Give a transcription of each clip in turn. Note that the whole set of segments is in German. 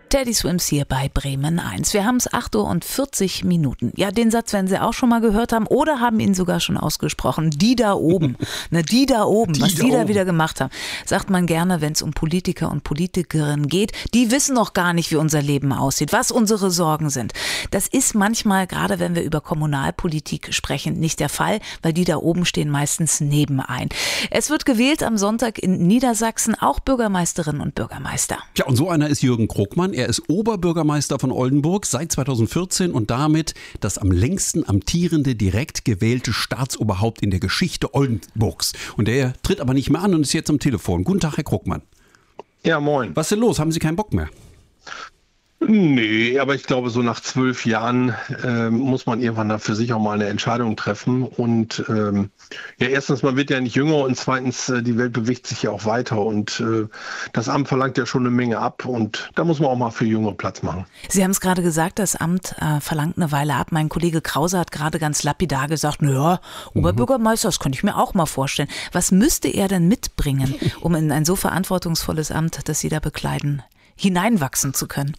Teddy Swims hier bei Bremen 1. Wir haben es 8:40 Uhr. Ja, den Satz werden Sie auch schon mal gehört haben oder haben ihn sogar schon ausgesprochen. Die da oben, die da oben, was die da wieder gemacht haben, sagt man gerne, wenn es um Politiker und Politikerinnen geht. Die wissen noch gar nicht, wie unser Leben aussieht, was unsere Sorgen sind. Das ist manchmal, gerade wenn wir über Kommunalpolitik sprechen, nicht der Fall, weil die da oben stehen meistens nebenein. Es wird gewählt am Sonntag in Niedersachsen, auch Bürgermeisterinnen und Bürgermeister. Ja, und so einer ist Jürgen Krogmann. Er ist Oberbürgermeister von Oldenburg seit 2014 und damit das am längsten amtierende, direkt gewählte Staatsoberhaupt in der Geschichte Oldenburgs. Und der tritt aber nicht mehr an und ist jetzt am Telefon. Guten Tag, Herr Krogmann. Ja, moin. Was ist denn los? Haben Sie keinen Bock mehr? Nee, aber ich glaube, so nach 12 Jahren muss man irgendwann da für sich auch mal eine Entscheidung treffen. Und ja, erstens, man wird ja nicht jünger und zweitens, die Welt bewegt sich ja auch weiter. Und das Amt verlangt ja schon eine Menge ab und da muss man auch mal für Jüngere Platz machen. Sie haben es gerade gesagt, das Amt verlangt eine Weile ab. Mein Kollege Krause hat gerade ganz lapidar gesagt, naja, Oberbürgermeister, das könnte ich mir auch mal vorstellen. Was müsste er denn mitbringen, um in ein so verantwortungsvolles Amt, das Sie da bekleiden, hineinwachsen zu können?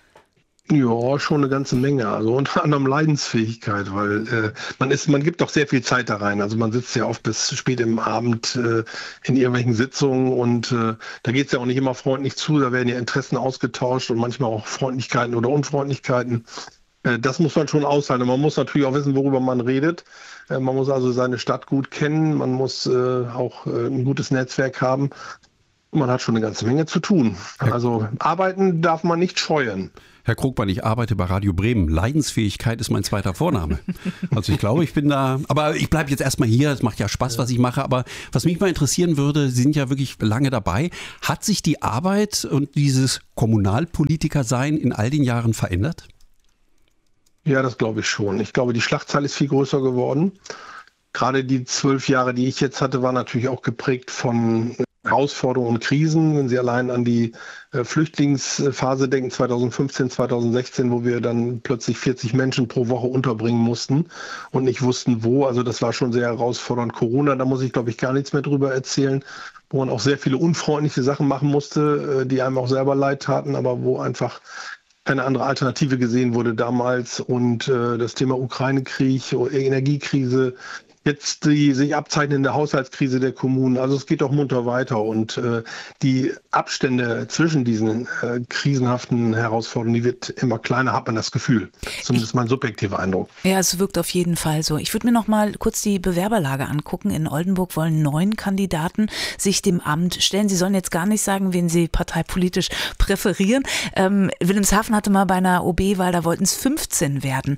Ja, schon eine ganze Menge. Also unter anderem Leidensfähigkeit, weil man gibt doch sehr viel Zeit da rein. Also man sitzt ja oft bis spät im Abend in irgendwelchen Sitzungen und da geht es ja auch nicht immer freundlich zu. Da werden ja Interessen ausgetauscht und manchmal auch Freundlichkeiten oder Unfreundlichkeiten. Das muss man schon aushalten. Man muss natürlich auch wissen, worüber man redet. Man muss also seine Stadt gut kennen. Man muss auch ein gutes Netzwerk haben. Man hat schon eine ganze Menge zu tun. Also arbeiten darf man nicht scheuen. Herr Krogmann, ich arbeite bei Radio Bremen. Leidensfähigkeit ist mein zweiter Vorname. Also ich glaube, ich bin da, aber ich bleibe jetzt erstmal hier. Es macht ja Spaß, was ich mache. Aber was mich mal interessieren würde, Sie sind ja wirklich lange dabei. Hat sich die Arbeit und dieses Kommunalpolitiker-Sein in all den Jahren verändert? Ja, das glaube ich schon. Ich glaube, die Schlachtzahl ist viel größer geworden. Gerade die 12 Jahre, die ich jetzt hatte, waren natürlich auch geprägt von Herausforderungen und Krisen. Wenn Sie allein an die Flüchtlingsphase denken, 2015, 2016, wo wir dann plötzlich 40 Menschen pro Woche unterbringen mussten und nicht wussten, wo. Also das war schon sehr herausfordernd. Corona, da muss ich, glaube ich, gar nichts mehr drüber erzählen, wo man auch sehr viele unfreundliche Sachen machen musste, die einem auch selber leid taten, aber wo einfach keine andere Alternative gesehen wurde damals. Und das Thema Ukraine-Krieg, Energiekrise, jetzt die sich abzeichnende Haushaltskrise der Kommunen. Also es geht doch munter weiter und die Abstände zwischen diesen krisenhaften Herausforderungen, die wird immer kleiner, hat man das Gefühl. Zumindest mein subjektiver Eindruck. Ja, es wirkt auf jeden Fall so. Ich würde mir noch mal kurz die Bewerberlage angucken. In Oldenburg wollen 9 Kandidaten sich dem Amt stellen. Sie sollen jetzt gar nicht sagen, wen sie parteipolitisch präferieren. Wilhelmshaven hatte mal bei einer OB-Wahl, da wollten es 15 werden.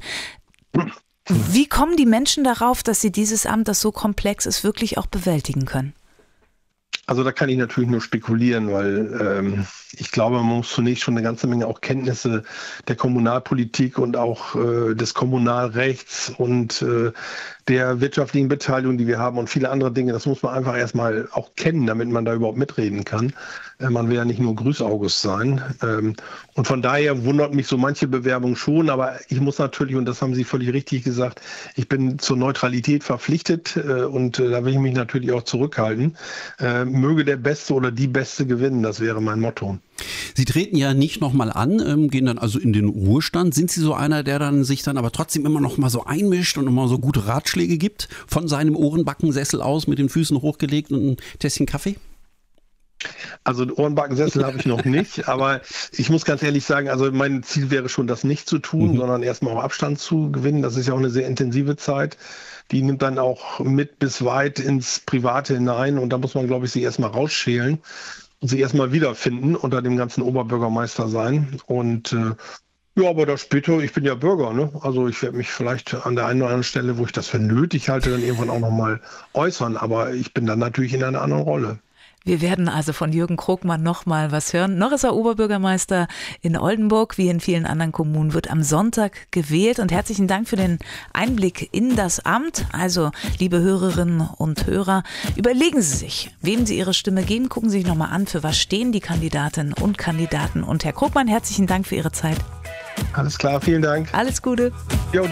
Wie kommen die Menschen darauf, dass sie dieses Amt, das so komplex ist, wirklich auch bewältigen können? Also da kann ich natürlich nur spekulieren, weil ich glaube, man muss zunächst schon eine ganze Menge auch Kenntnisse der Kommunalpolitik und auch des Kommunalrechts und der wirtschaftlichen Beteiligung, die wir haben und viele andere Dinge, das muss man einfach erstmal auch kennen, damit man da überhaupt mitreden kann. Man will ja nicht nur Grüßaugust sein. Und von daher wundert mich so manche Bewerbung schon, aber ich muss natürlich, und das haben Sie völlig richtig gesagt, ich bin zur Neutralität verpflichtet und da will ich mich natürlich auch zurückhalten. Möge der Beste oder die Beste gewinnen, das wäre mein Motto. Sie treten ja nicht nochmal an, gehen dann also in den Ruhestand. Sind Sie so einer, der dann sich dann aber trotzdem immer noch mal so einmischt und immer so gute Ratschläge gibt von seinem Ohrenbackensessel aus mit den Füßen hochgelegt und ein Tässchen Kaffee? Also Ohrenbackensessel habe ich noch nicht, aber ich muss ganz ehrlich sagen, also mein Ziel wäre schon, das nicht zu tun, sondern erstmal auch Abstand zu gewinnen. Das ist ja auch eine sehr intensive Zeit. Die nimmt dann auch mit bis weit ins Private hinein und da muss man, glaube ich, sich erstmal rausschälen und sich erstmal wiederfinden unter dem ganzen Oberbürgermeister sein. Und ja, aber da später, ich bin ja Bürger, ne? Also ich werde mich vielleicht an der einen oder anderen Stelle, wo ich das für nötig halte, dann irgendwann auch nochmal äußern. Aber ich bin dann natürlich in einer anderen Rolle. Wir werden also von Jürgen Krogmann noch mal was hören. Noch ist er Oberbürgermeister in Oldenburg, wie in vielen anderen Kommunen, wird am Sonntag gewählt. Und herzlichen Dank für den Einblick in das Amt. Also, liebe Hörerinnen und Hörer, überlegen Sie sich, wem Sie Ihre Stimme geben. Gucken Sie sich noch mal an, für was stehen die Kandidatinnen und Kandidaten. Und Herr Krogmann, herzlichen Dank für Ihre Zeit. Alles klar, vielen Dank. Alles Gute. Jo.